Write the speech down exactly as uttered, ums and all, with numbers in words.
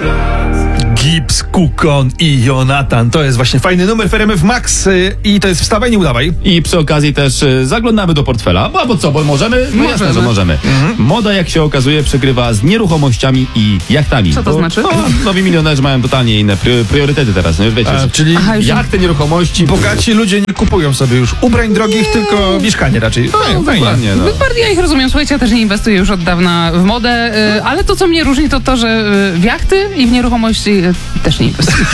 Gibbs, Kukon i Jonatan. To jest właśnie fajny numer w R M F Max y, i to jest wstawaj, nie udawaj. I przy okazji też y, zaglądamy do portfela. Bo, bo co, bo możemy? No Możemy. jasne, że możemy. Mhm. Moda, jak się okazuje, przegrywa z nieruchomościami i jachtami. Co to Bo, znaczy? No, nowi milionerzy mają totalnie inne pri- priorytety teraz, no już wiecie. A, że czyli Aha, już- jachty, nieruchomości. bogaci ludzie nie kupują sobie już ubrań drogich, tylko mieszkanie raczej. Fajnie, fajnie. Dokładnie, no. Bardziej ja ich rozumiem. Słuchajcie, ja też nie inwestuję już od dawna w modę, y, ale to, co mnie różni, to to, że y, w jachty i w nieruchomości y, też nie inwestuję.